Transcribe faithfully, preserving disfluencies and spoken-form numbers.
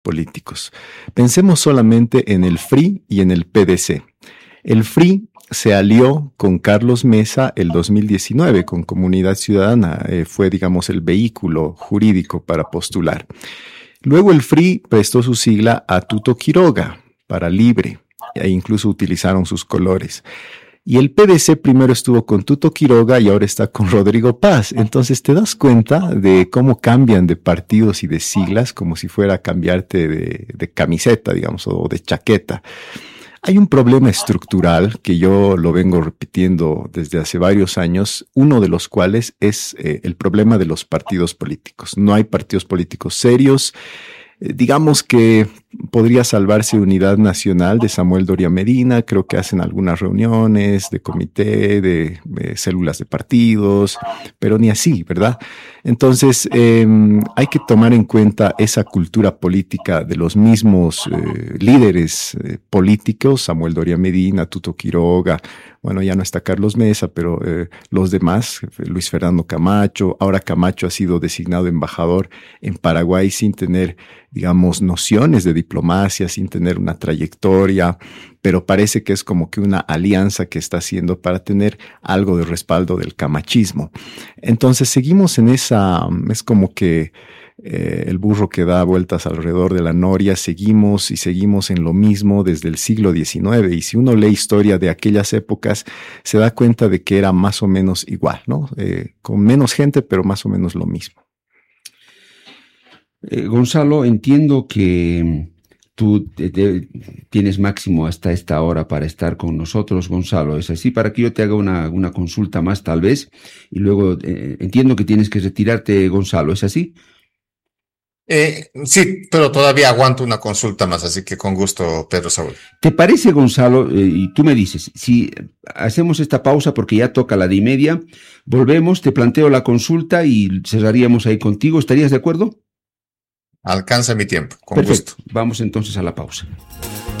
políticos. Pensemos solamente en el F R I y en el P D C. El F R I se alió con Carlos Mesa el dos mil diecinueve, con Comunidad Ciudadana, eh, fue, digamos, el vehículo jurídico para postular. Luego el F R I prestó su sigla a Tuto Quiroga, para Libre, e incluso utilizaron sus colores. Y el P D C primero estuvo con Tuto Quiroga y ahora está con Rodrigo Paz. Entonces te das cuenta de cómo cambian de partidos y de siglas como si fuera a cambiarte de, de camiseta, digamos, o de chaqueta. Hay un problema estructural que yo lo vengo repitiendo desde hace varios años, uno de los cuales es eh, el problema de los partidos políticos. No hay partidos políticos serios. Eh, digamos que podría salvarse Unidad Nacional de Samuel Doria Medina, creo que hacen algunas reuniones de comité, de, de células de partidos, pero ni así, ¿verdad? Entonces, eh, hay que tomar en cuenta esa cultura política de los mismos eh, líderes eh, políticos, Samuel Doria Medina, Tuto Quiroga, bueno, ya no está Carlos Mesa, pero eh, los demás, Luis Fernando Camacho, ahora Camacho ha sido designado embajador en Paraguay sin tener, digamos, nociones de diplomacia, sin tener una trayectoria, pero parece que es como que una alianza que está haciendo para tener algo de respaldo del camachismo. Entonces seguimos en esa, es como que eh, el burro que da vueltas alrededor de la noria, seguimos y seguimos en lo mismo desde el siglo diecinueve, y si uno lee historia de aquellas épocas, se da cuenta de que era más o menos igual, ¿no? Eh, con menos gente, pero más o menos lo mismo. Eh, Gonzalo, entiendo que tú te, te, tienes máximo hasta esta hora para estar con nosotros, Gonzalo. ¿Es así? Para que yo te haga una, una consulta más, tal vez, y luego eh, entiendo que tienes que retirarte, Gonzalo. ¿Es así? Eh, sí, pero todavía aguanto una consulta más, así que con gusto, Pedro Saúl. ¿Te parece, Gonzalo? Eh, y tú me dices, si hacemos esta pausa porque ya toca la de y media, volvemos, te planteo la consulta y cerraríamos ahí contigo. ¿Estarías de acuerdo? Alcanza mi tiempo, con Perfecto. gusto. Vamos entonces a la pausa.